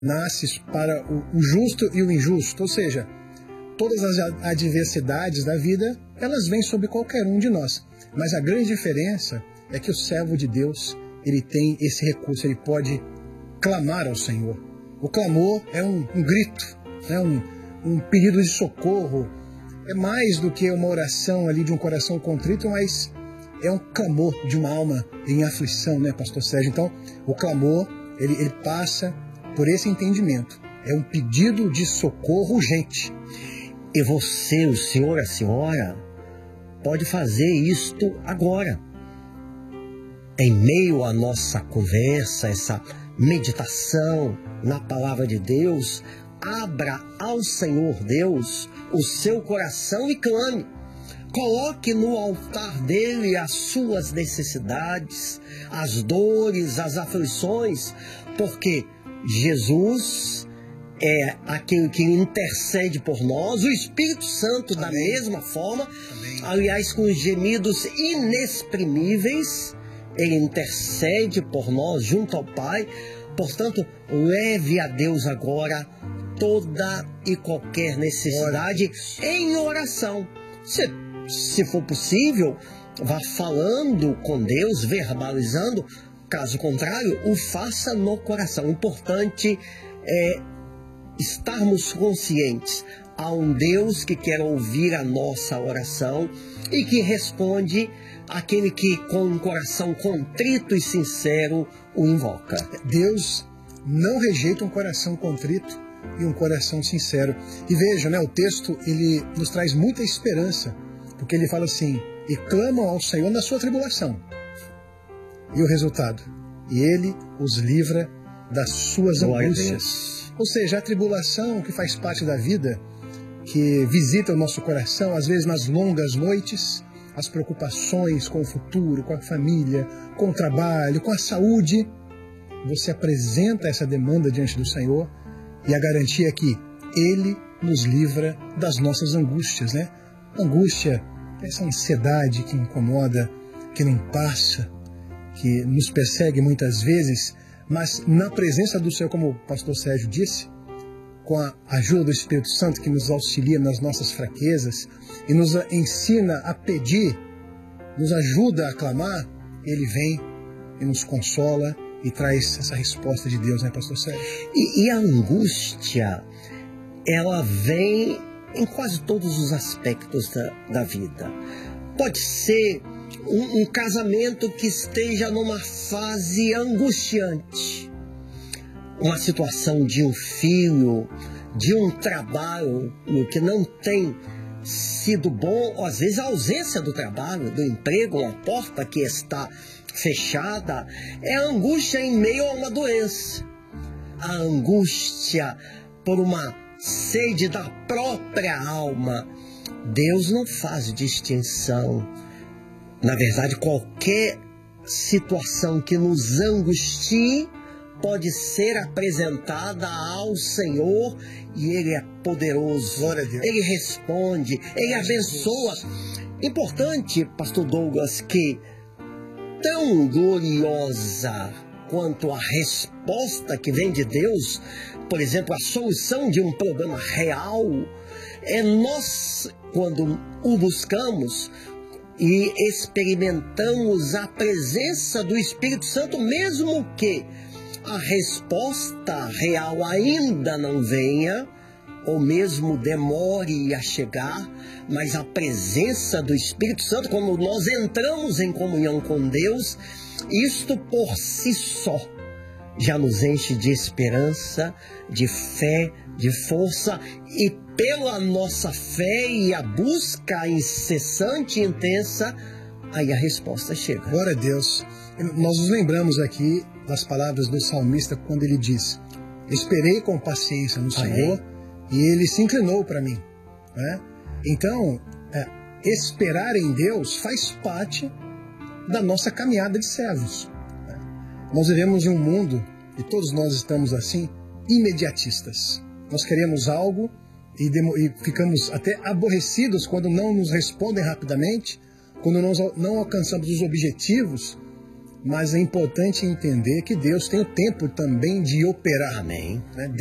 nasce para o justo e o injusto, ou seja, todas as adversidades da vida, elas vêm sobre qualquer um de nós. Mas a grande diferença é que o servo de Deus, ele tem esse recurso, ele pode clamar ao Senhor. O clamor é um grito, né? um pedido de socorro. É mais do que uma oração ali de um coração contrito, mas é um clamor de uma alma em aflição, né, pastor Sérgio? Então, o clamor, ele passa por esse entendimento. É um pedido de socorro urgente. E você, o senhor, a senhora, pode fazer isto agora. Em meio à nossa conversa, essa meditação na palavra de Deus, abra ao Senhor Deus o seu coração e clame. Coloque no altar dele as suas necessidades, as dores, as aflições, porque Jesus é aquele que intercede por nós, o Espírito Santo da mesma forma, aliás, com gemidos inexprimíveis, ele intercede por nós junto ao Pai. Portanto, leve a Deus agora toda e qualquer necessidade em oração. Se for possível, vá falando com Deus, verbalizando. Caso contrário, o faça no coração. O importante é estarmos conscientes a um Deus que quer ouvir a nossa oração e que responde àquele que com um coração contrito e sincero o invoca. Deus não rejeita um coração contrito e um coração sincero. E veja, né, o texto ele nos traz muita esperança, porque ele fala assim: e clamam ao Senhor na sua tribulação. E o resultado? E ele os livra das suas angústias. Ou seja, a tribulação que faz parte da vida, que visita o nosso coração, às vezes nas longas noites, as preocupações com o futuro, com a família, com o trabalho, com a saúde, você apresenta essa demanda diante do Senhor e a garantia é que Ele nos livra das nossas angústias, né? Angústia, essa ansiedade que incomoda, que não passa, que nos persegue muitas vezes, mas na presença do Senhor, como o pastor Sérgio disse, com a ajuda do Espírito Santo que nos auxilia nas nossas fraquezas e nos ensina a pedir, nos ajuda a clamar, Ele vem e nos consola e traz essa resposta de Deus, né, pastor Sérgio? E a angústia, ela vem em quase todos os aspectos da vida. Pode ser um casamento que esteja numa fase angustiante, uma situação de um filho, de um trabalho que não tem sido bom, ou às vezes a ausência do trabalho, do emprego, uma porta que está fechada, é a angústia em meio a uma doença, a angústia por uma sede da própria alma. Deus não faz distinção. Na verdade, qualquer situação que nos angustie pode ser apresentada ao Senhor e Ele é poderoso. Glória a Deus. Ele responde, Ele abençoa. Importante, pastor Douglas, que tão gloriosa quanto a resposta que vem de Deus, por exemplo, a solução de um problema real, é nós, quando o buscamos e experimentamos a presença do Espírito Santo, mesmo que a resposta real ainda não venha, ou mesmo demore a chegar, mas a presença do Espírito Santo, quando nós entramos em comunhão com Deus, isto por si só já nos enche de esperança, de fé, de força, e pela nossa fé e a busca incessante e intensa, aí a resposta chega. Glória a Deus. Nós nos lembramos aqui das palavras do salmista quando ele diz: esperei com paciência no Senhor e Ele se inclinou para mim, né? Então, esperar em Deus faz parte da nossa caminhada de servos, né? Nós vivemos em um mundo, e todos nós estamos assim, imediatistas. Nós queremos algo e ficamos até aborrecidos quando não nos respondem rapidamente, quando nós não alcançamos os objetivos mas é importante entender que Deus tem o tempo também de operar. Amém. Né?